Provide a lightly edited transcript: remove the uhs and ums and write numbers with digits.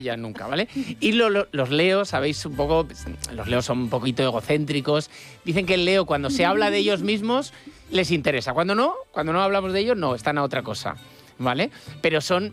ya nunca, ¿vale? Y los Leos, sabéis un poco, los Leos son un poquito egocéntricos. Dicen que el Leo, cuando se habla de ellos mismos, les interesa. Cuando no hablamos de ellos, no, están a otra cosa, ¿vale? Pero son